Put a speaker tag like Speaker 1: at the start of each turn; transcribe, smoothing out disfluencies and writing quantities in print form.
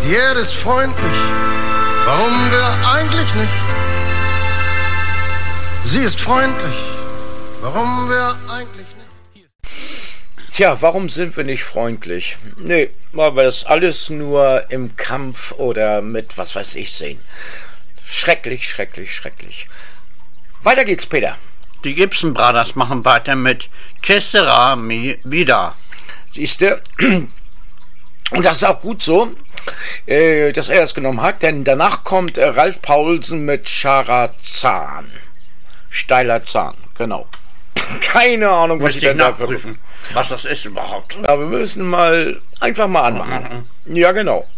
Speaker 1: Die Erde ist freundlich, warum wir eigentlich nicht? Sie ist freundlich, warum wir eigentlich nicht?
Speaker 2: Tja, warum sind wir nicht freundlich? Nee, weil wir das alles nur im Kampf oder mit was weiß ich sehen. Schrecklich, schrecklich, schrecklich. Weiter geht's, Peter.
Speaker 3: Die Gibson Brothers machen weiter mit Che sera mi vida.
Speaker 2: Siehste, und das ist auch gut so, dass er das genommen hat, denn danach kommt Ralf Paulsen mit Charazan. Steiler Zahn, genau. Keine Ahnung, was ich denn dafür
Speaker 3: nachprüfen, was das ist überhaupt.
Speaker 2: Ja, wir müssen einfach mal anmachen. Ja, genau.